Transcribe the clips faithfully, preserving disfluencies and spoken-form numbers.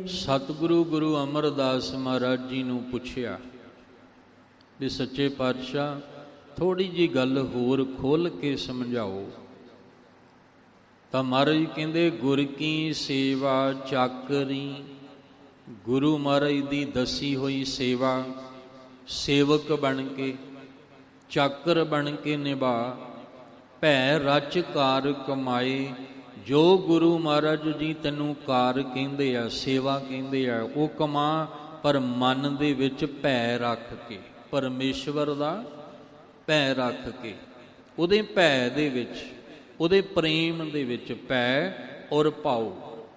ਸਤਿਗੁਰੂ ਗੁਰੂ ਅਮਰਦਾਸ ਮਹਾਰਾਜ ਜੀ ਨੂੰ ਪੁੱਛਿਆ ਵੀ ਸੱਚੇ ਪਾਤਸ਼ਾਹ ਥੋੜ੍ਹੀ ਜਿਹੀ ਗੱਲ ਹੋਰ ਖੋਲ੍ਹ ਕੇ ਸਮਝਾਓ। ਤਾਂ ਮਹਾਰਾਜ ਕਹਿੰਦੇ ਗੁਰ ਕੀ ਸੇਵਾ ਚਾਕਰੀ, ਗੁਰੂ ਮਹਾਰਾਜ ਦੀ ਦੱਸੀ ਹੋਈ ਸੇਵਾ ਸੇਵਕ ਬਣ ਕੇ ਚਾਕਰ ਬਣ ਕੇ ਨਿਭਾ, ਭੈ ਰਚ ਕਾਰ ਕਮਾਏ। ਜੋ ਗੁਰੂ ਮਹਾਰਾਜ ਜੀ ਤੈਨੂੰ ਕਾਰ ਕਹਿੰਦੇ ਆ, ਸੇਵਾ ਕਹਿੰਦੇ ਆ, ਉਹ ਕਮਾ, ਪਰ ਮਨ ਦੇ ਵਿੱਚ ਭੈ ਰੱਖ ਕੇ, ਪਰਮੇਸ਼ਵਰ ਦਾ ਭੈ ਰੱਖ ਕੇ, ਉਹਦੇ ਭੈ ਦੇ ਵਿੱਚ, ਉਹਦੇ ਪ੍ਰੇਮ ਦੇ ਵਿੱਚ, ਭੈ ਔਰ ਭਾਉ,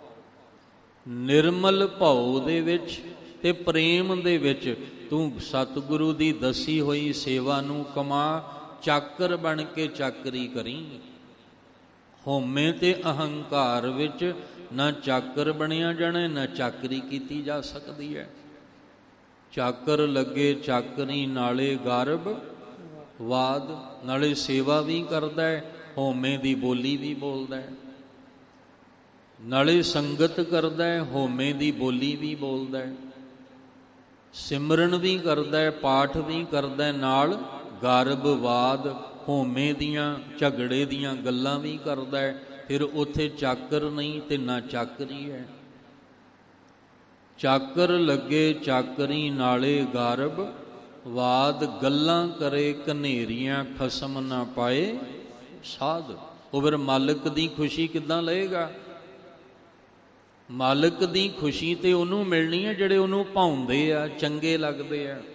ਨਿਰਮਲ ਭਾਉ ਦੇ ਵਿੱਚ ਤੇ ਪ੍ਰੇਮ ਦੇ ਵਿੱਚ ਤੂੰ ਸਤਿਗੁਰੂ ਦੀ ਦੱਸੀ ਹੋਈ ਸੇਵਾ ਨੂੰ ਕਮਾ, ਚਾਕਰ ਬਣ ਕੇ ਚਾਕਰੀ ਕਰੀ। ਹਉਮੈ ਤੇ ਅਹੰਕਾਰ ਵਿੱਚ ਨਾ ਚਾਕਰ ਬਣਿਆ ਜਾਣਾ, ਨਾ ਚਾਕਰੀ ਕੀਤੀ ਜਾ ਸਕਦੀ ਹੈ। ਚਾਕਰ ਲੱਗੇ ਚਾਕਰੀ ਨਾਲੇ ਗਰਭ ਵਾਦ, ਨਾਲੇ ਸੇਵਾ ਵੀ ਕਰਦਾ ਹੈ, ਹਉਮੈ ਦੀ ਬੋਲੀ ਵੀ ਬੋਲਦਾ ਹੈ, ਨਾਲੇ ਸੰਗਤ ਕਰਦਾ ਹੈ, ਹਉਮੈ ਦੀ ਬੋਲੀ ਵੀ ਬੋਲਦਾ ਹੈ, ਸਿਮਰਨ ਵੀ ਕਰਦਾ ਹੈ, ਪਾਠ ਵੀ ਕਰਦਾ ਹੈ, ਨਾਲ ਗਰਭਵਾਦ ਹਉਮੈ ਦੀਆਂ ਝਗੜੇ ਦੀਆਂ ਗੱਲਾਂ ਵੀ ਕਰਦਾ ਹੈ। ਫਿਰ ਉੱਥੇ ਚਾਕਰ ਨਹੀਂ ਤੇ ਨਾ ਚਾਕਰੀ ਹੈ। ਚਾਕਰ ਲੱਗੇ ਚਾਕਰੀ ਨਾਲੇ ਗਰਭ ਵਾਦ, ਗੱਲਾਂ ਕਰੇ ਕਨੇਰੀਆਂ ਖਸਮ ਨਾ ਪਾਏ ਸਾਧ। ਉਹ ਫਿਰ ਮਾਲਕ ਦੀ ਖੁਸ਼ੀ ਕਿੱਦਾਂ ਲਏਗਾ? ਮਾਲਕ ਦੀ ਖੁਸ਼ੀ ਤੇ ਉਹਨੂੰ ਮਿਲਣੀ ਹੈ ਜਿਹੜੇ ਉਹਨੂੰ ਭਾਉਂਦੇ ਆ, ਚੰਗੇ ਲੱਗਦੇ ਆ।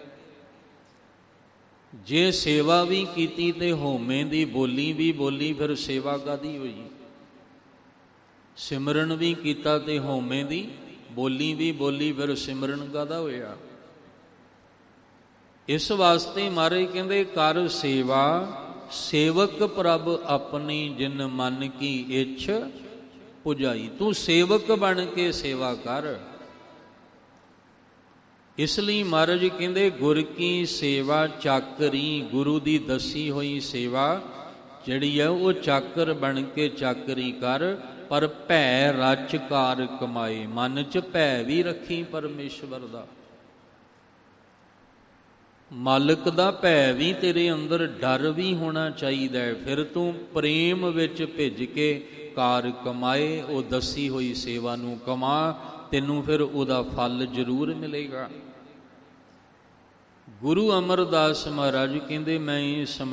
ਜੇ ਸੇਵਾ ਵੀ ਕੀਤੀ ਤੇ ਹਉਮੈ ਦੀ ਬੋਲੀ ਵੀ ਬੋਲੀ, ਫਿਰ ਸੇਵਾ ਕਾਹਦੀ ਹੋਈ? ਸਿਮਰਨ ਵੀ ਕੀਤਾ ਤੇ ਹਉਮੈ ਦੀ ਬੋਲੀ ਵੀ ਬੋਲੀ, ਫਿਰ ਸਿਮਰਨ ਕਾਹਦਾ ਹੋਇਆ? ਇਸ ਵਾਸਤੇ ਮਹਾਰਾਜ ਕਹਿੰਦੇ ਕਰ ਸੇਵਾ ਸੇਵਕ ਪ੍ਰਭ ਆਪਣੀ, ਜਿਨ ਮਨ ਕੀ ਇੱਛ ਪੁਜਾਈ। ਤੂੰ ਸੇਵਕ ਬਣ ਕੇ ਸੇਵਾ ਕਰ। ਇਸ ਲਈ ਮਹਾਰਾਜ ਕਹਿੰਦੇ ਗੁਰ ਕੀ ਸੇਵਾ ਚਾਕਰੀ, ਗੁਰੂ ਦੀ ਦੱਸੀ ਹੋਈ ਸੇਵਾ ਜਿਹੜੀ ਹੈ ਉਹ ਚਾਕਰ ਬਣ ਕੇ ਚਾਕਰੀ ਕਰ, ਪਰ ਭੈ ਰਚ ਕਾਰ ਕਮਾਏ। ਮਨ 'ਚ ਭੈ ਵੀ ਰੱਖੀ ਪਰਮੇਸ਼ਵਰ ਦਾ, ਮਾਲਕ ਦਾ ਭੈ ਵੀ ਤੇਰੇ ਅੰਦਰ, ਡਰ ਵੀ ਹੋਣਾ ਚਾਹੀਦਾ ਹੈ। ਫਿਰ ਤੂੰ ਪ੍ਰੇਮ ਵਿੱਚ ਭਿੱਜ ਕੇ ਕਾਰ ਕਮਾਏ, ਉਹ ਦੱਸੀ ਹੋਈ ਸੇਵਾ ਨੂੰ ਕਮਾ, ਤੈਨੂੰ ਫਿਰ ਉਹਦਾ ਫਲ ਜ਼ਰੂਰ ਮਿਲੇਗਾ। ਗੁਰੂ ਅਮਰਦਾਸ ਮਹਾਰਾਜ ਕਹਿੰਦੇ ਮੈਂ ਇਹ